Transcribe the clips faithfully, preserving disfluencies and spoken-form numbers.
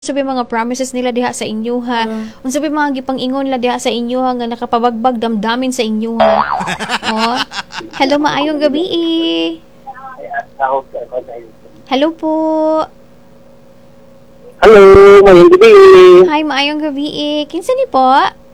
sabi mga promises nila diha sa inyo ha. Uh, Unsa ba mga gipang-ingon la diha sa inyo ha nga nakapabagbag damdamin sa inyo ha. Oh. Hello, maayong gabi. Hello po. Hello, maayong gabi. Hi, maayong gabi. Kinsa ni po?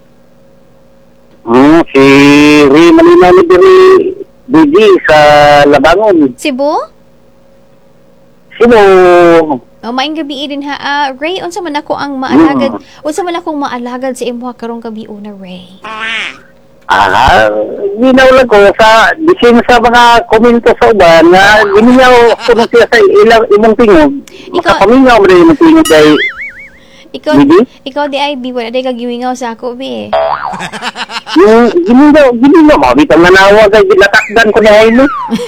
Hmm, si Ray Malina ni Diri D J sa Labangon. Cebu? Sino? Oh, maayong gabi din ha. Uh, Ray, unsa man ako ang maalagad? Hmm. Unsa man akong maalagad sa imo karong gabi una, Ray? Ah, ginaw lang ko sa bisin sa mga komento sa uban na giningaw ko siya sa ilang imong tingog. Makapamingaw mo rin imong tingog dahil ikaw, Bibi? ikaw di ay bi wala day kagiwingaw sa ako bi. Yung giningaw, giningaw mo bitang nanawa kay natakdan ko na hayno.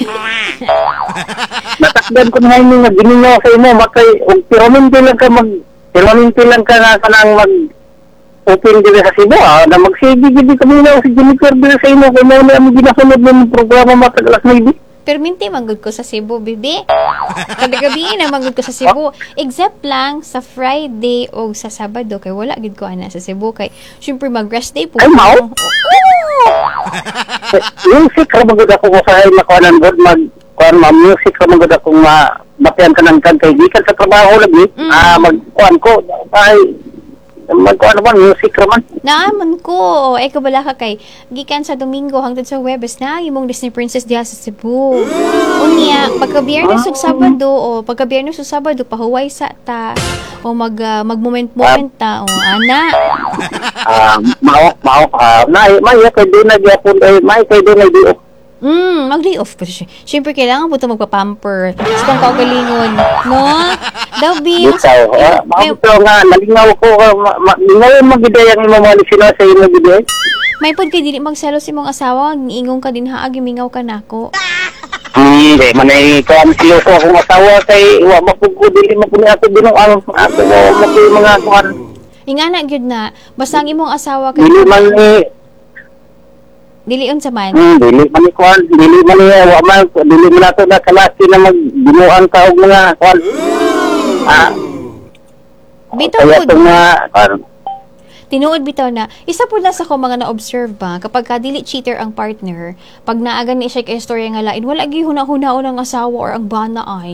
Natakdan ko na hayno nga giningaw sa imo makay og permanente lang ka mag permanente lang ka na kanang mag open dito sa Cebu ah, na magsige gid kami na si Jennifer dito sa imo kay mo na ang ginasunod ng programa matag alas maybe. Perminti manggod ko sa Cebu, bibi. Kada gabi na manggod ko sa Cebu. Except lang sa Friday o sa Sabado kay wala gid ko ana sa Cebu kay syempre mag-rest day po. Ay, mao? Oh! Music ra magud ako ko sa makuanan god mag kuan ma music ra magud ako ma bapian kanang kan kay gikan sa trabaho lagi. Mm. Ah magkuan ko ay magkuan naman music ra man. Naaman ko. Ay kabala ka kay gikan sa Domingo hangtod sa Huwebes na imong Disney Princess diha sa Cebu. Unya pagka Biyernes ug Sabado o pagka Biyernes ug Sabado pahuway sa ta o mag uh, mag-moment-moment ta o ana. Ah, mao mao ah may may kay do na gyapon ay may kay do na di Mm, mag-day off pa siya. Siyempre, kailangan po ito magpa-pamper. Sa pang kaugalingon. No? Daw, B. Bitaw. Mabitaw nga, nalingaw ko. Lingaw yung magidayang imo mga lisina sa imo giday. May pod kay dili magselos imong asawa, ingong ka din ha, gimingaw ka nako. Hindi, manay ko ang siyoso akong asawa kay wa mapugko dili mapuni ako binuang ako mo mga kuan. Ingana gyud na, basta ang imong asawa kay Dili man ni dili unsa man. Hmm, dili man ni kuan, dili man ni wa man dili man ato na kalaki na magbinuang ka og mga kuan. Ah. Bitaw pod. Tinuod bitaw na, isa po na sa ko mga na-observe ba, kapag ka dili cheater ang partner, pag naagan ni siya kay istorya nga lain, wala gi huna-hunaon ang asawa or ang bana ay.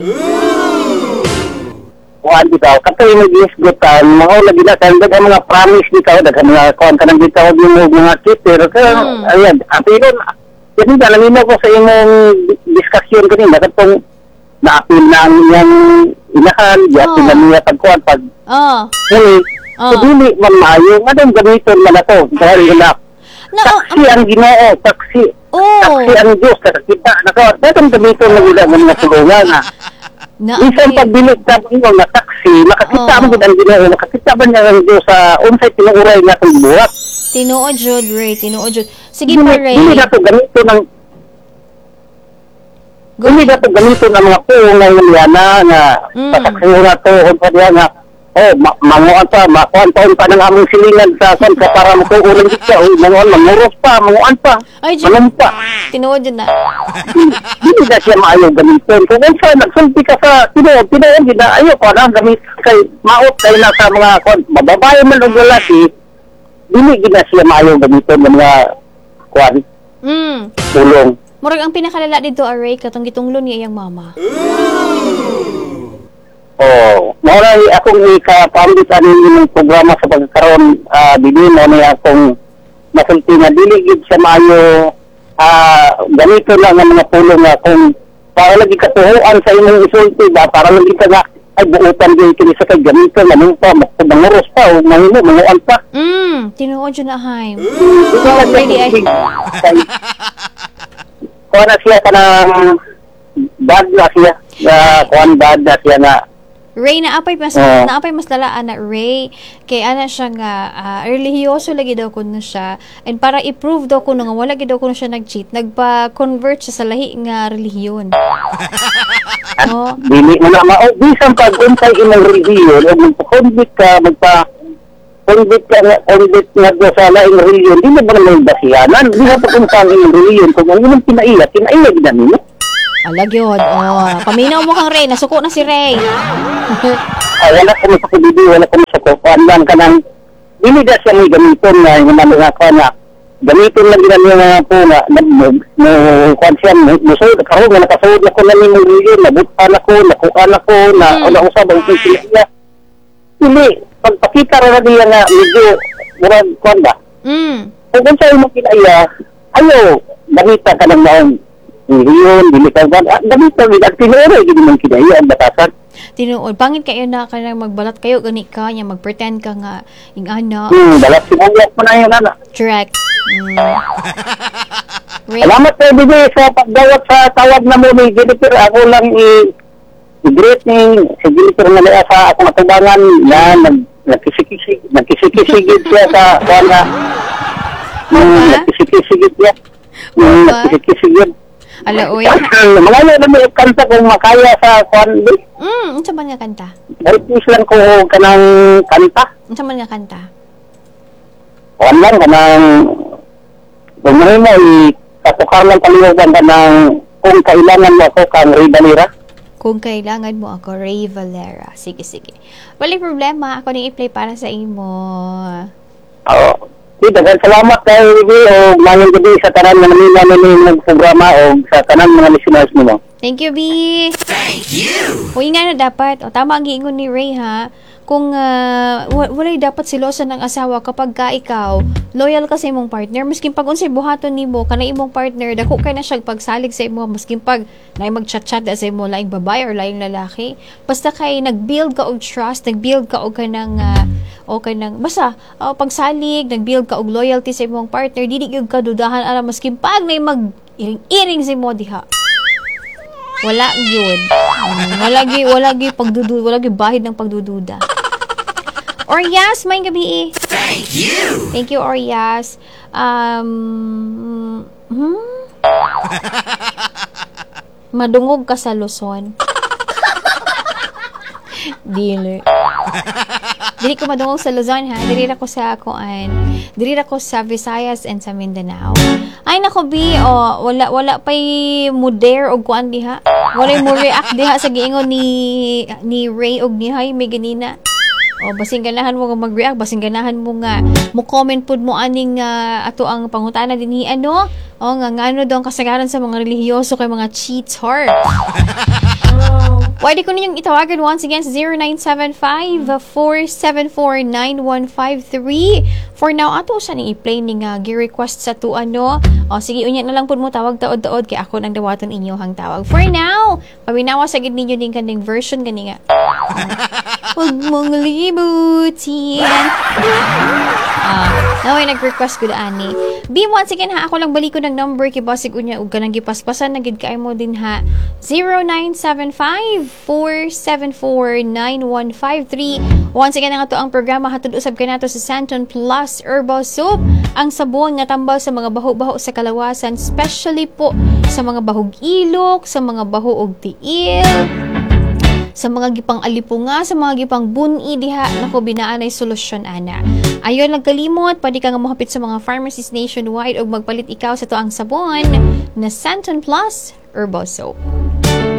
Kuan bitaw, katay mo gisgutan, mao lagi na kandag ang mga promise bitaw, daghang mga kuan kanang bitaw yung mga cheater. Kaya hmm. ayan, apilon. Yan na naminaw ko sa imong diskusyon kanina katong naapil na ang iyang inahan, yapil na niya pagkuan pag. Oh. Hey, Oh. So, dili man maayo, madang gamiton man ato. Dahil na, no, taksi ang Ginoo, taksi. Oh. Taksi ang Diyos, kita. Nako, madang gamiton na nila ng mga tulungan. Na, isang pagbilig sa mga na taksi, makakita oh. mo din ang Ginoo, makakita ba niya ang Diyos sa unsay tinuuray nga itong buhat. Tinuod, Jud, Ray, tinuod, Jud. Sige pa, Ray. Dili na ito ganito ng Dili na ito ganito ng mga puong na yan na, na mm. pasaksiyo na ito, kung pa diya nga, oh, ma manguan pa, makuan pa pa ng among silingan sa san ka para makuulan siya. Oh, manguan, manguros pa, manguan pa. Ay, manguan pa. Tinuod yun na. Hindi na siya maayaw gamitin. Kung saan nagsulti ka sa tinuod, tinuod yun na ayaw ko na gamit kay maot kayo na sa mga kuan, mababae man o lalaki, hindi na siya maayaw gamitin ng mga kuan, mm. tulong. Murag ang pinakalala dito, Aray, katong gitunglo niya iyang mama. Oh, mauray akong ika-pambitan ng programa sa pagkakaroon uh, dili mo na akong masulti na dili gid sa maayo uh, ganito lang ang mga pulong nga kung para lagi katuhuan sa imong isulti ba para lagi ka nga ay buutan din kini sa kay ganito manung pa manguros pa o mahimo manguan pa. Mm, tinuod yun na Haim. So, ready ay kuha na siya kanang bad na siya uh, kuha bad na siya nga Ray, naapay mas uh, naapay mas lalaan na Ray kay ana siya nga uh, religyoso lagi daw kuno siya and para i-prove daw kuno nga wala gid daw kuno siya nag-cheat nagpa-convert siya sa lahi nga relihiyon. No? Dili mo na mao bisan pag unsay imong relihiyon o magpa-convert ka magpa convert ka nga convert nga sa laing relihiyon dili ba na may basihanan dili pa kung sa imong relihiyon kung ano imong pinaiya pinaiya gid nimo. Ala gyud. Oh, paminaw mo kang Ray, nasuko na si Ray. ah, wala ko sa kubibi, wala ko sa kukuan lang ka ng dili da siya may gamiton nga yung mga nga ka na gamiton lang gina niya nga po na mo kuan siya musod karon nga nakasud na ko na ni mo million nabutan ako nakuan ako na Mm. wala usab ang sila dili pagpakita ra niya nga medyo murag kuan ba Mm. kung unsa mo kinaya ayo gamita ka ng maong million dili ka ba ah, gamita gid ang tinuro gid mo kinaya ang batasan. Tinuod, pangit kayo na ka nang magbalat kayo gani ka nya magpretend ka nga ing ana. Hmm, balat sibuyas mo na yun, ana. Correct. Mm. Ray, Salamat kayo, Bibi, sa pagdawat sa tawag na mo ni Jennifer. Ako lang i- i-greet ni si Jennifer na nila sa akong atubangan na nag nagkisikisig, nagkisikisigid siya sa kwana. Hmm, Okay. nagkisikisigid siya. Hmm, Okay. nagkisikisigid. ala oy. Mga yun na may kanta kung makaya sa kwan, Bi. Mm, unsa man nga kanta? Request lang ko kanang kanta. Unsa man nga kanta? Kwan lang kanang kung ano mo, i-katukar lang kaliwagan ka ng kung kailangan mo ako kang Ribalira. Kung kailangan mo ako, Ray Valera. Sige, sige. Walang problema. Ako nang i-play para sa imo. Oo. Di, dagan salamat kay Bibi o mayong gabi sa tanan ng nila nila ng programa o sa tanan mga listeners mo. Thank you, B. Thank you! O nga na dapat. O tama ang giingon ni Ray, ha? Kung uh, wa- walay dapat silosan ng asawa kapag ka ikaw loyal ka sa imong partner, maskin pag unsay buhaton nimo kana imong partner dako kay na siya pagsalig sa imo, maskin pag naay mag-chat-chat sa imo laing babae or laing lalaki, basta kay nag-build ka og trust, nag-build ka og kanang uh, o kanang basta uh, pagsalig, nag-build ka og loyalty sa imong partner, dili gyud ka dudahan ara maskin pag naay mag iring-iring sa imo diha. Wala gyud. Um, wala gyud wala gyud pagdududa, wala gyud bahid ng pagdududa. Orias, may gabi. Thank you! Thank you, Orias. Um, hmm? Madungog ka sa Luzon. Dili. Dili ko madungog sa Luzon, ha? Dili ra ko sa kuan. Dili ra ko sa Visayas and sa Mindanao. Ay nako bi, oh, wala wala pay mo dare og kuan diha. Wala mo react diha sa giingon ni ni Ray og ni Jaime ganina. O basing ganahan mo nga mag-react, basing ganahan mo nga mo comment pud mo aning uh, ato ang pangutana dinhi ano? O nga ngano daw ang kasagaran sa mga relihiyoso kay mga cheater. Pwede ko ninyong itawagan once again sa zero nine seven five, four seven four, nine one five three. For now, ato sa ni i-play ni nga gi-request sa to ano. O sige, unya na lang pud mo tawag taod-taod kay ako nang dawaton inyo hang tawag. For now, paminawa sa gid ninyo din kaning version gani nga. Huwag mong libutin. Ah, now ay nag-request ko ani. Be once again ha, ako lang balik ko ng number kay Bossig unya ug kanang gipaspasan na gid kay mo din ha. zero nine seven five, four seven four, nine one five three. Once again ang ato ang programa hatod usab kanato sa Santon Plus Herbal Soap, ang sabon nga tambal sa mga baho-baho sa kalawasan, especially po sa mga bahog ilok, sa mga baho og tiil, sa mga gipang alipunga, sa mga gipang buni diha, nako binaan ay solusyon ana. Ayon nagkalimot, pwede ka nga mohapit sa mga pharmacies nationwide og magpalit ikaw sa to ang sabon na Santon Plus Herbal Soap.